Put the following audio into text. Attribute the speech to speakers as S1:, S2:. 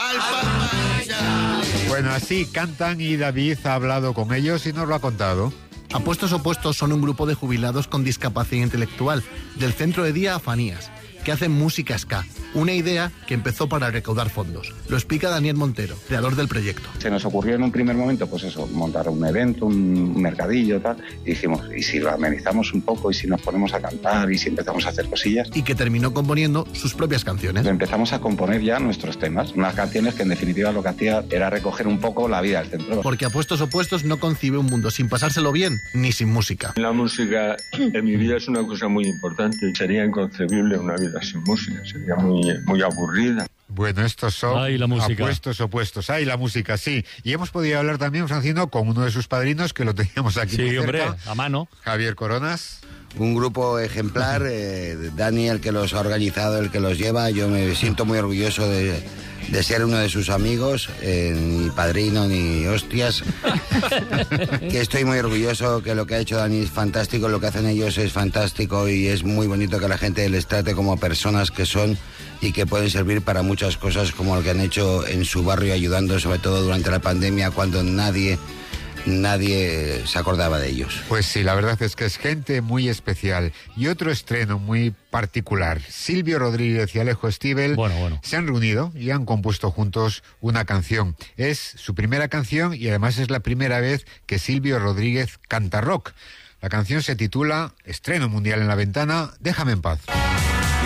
S1: Bueno, así cantan y David ha hablado con ellos y nos lo ha contado.
S2: Apuestos Opuestos son un grupo de jubilados con discapacidad intelectual del Centro de Día Afanías, que hacen música ska, una idea que empezó para recaudar fondos. Lo explica Daniel Montero, creador del proyecto.
S3: Se nos ocurrió en un primer momento, pues eso, montar un evento, un mercadillo, tal, y dijimos, ¿y si lo amenizamos un poco? ¿Y si nos ponemos a cantar? ¿Y si empezamos a hacer cosillas?
S2: Y que terminó componiendo sus propias canciones.
S3: Empezamos a componer ya nuestros temas, unas canciones que en definitiva lo que hacía era recoger un poco la vida del centro.
S2: Porque Apuestos Opuestos no concibe un mundo sin pasárselo bien ni sin música.
S4: La música en mi vida es una cosa muy importante. Sería inconcebible una vida sin música, sería muy aburrida.
S1: Bueno, estos son Apuestos Opuestos. Ay, la música, sí. Y hemos podido hablar también, Francino, con uno de sus padrinos, que lo teníamos aquí muy cerca.
S5: Sí, hombre, a mano.
S1: Javier Coronas.
S6: Un grupo ejemplar, Dani, el que los ha organizado, el que los lleva. Yo me siento muy orgulloso de ser uno de sus amigos, ni padrino ni hostias. Que estoy muy orgulloso, que lo que ha hecho Dani es fantástico, lo que hacen ellos es fantástico y es muy bonito que la gente les trate como personas que son y que pueden servir para muchas cosas, como lo que han hecho en su barrio, ayudando sobre todo durante la pandemia cuando nadie se acordaba de ellos.
S1: Pues sí, la verdad es que es gente muy especial. Y otro estreno muy particular. Silvio Rodríguez y Alejo Stivel se han reunido y han compuesto juntos una canción. Es su primera canción y además es la primera vez que Silvio Rodríguez canta rock. La canción se titula, estreno mundial en la ventana, Déjame en paz.